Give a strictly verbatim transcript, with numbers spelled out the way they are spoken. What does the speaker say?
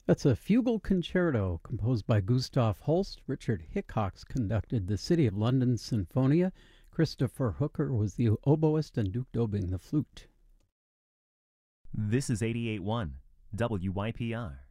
That's a fugal concerto composed by Gustav Holst. Richard Hickox conducted the City of London Sinfonia. Christopher Hooker was the oboist and Duke Dobing the flute. This is eighty-eight point one W Y P R.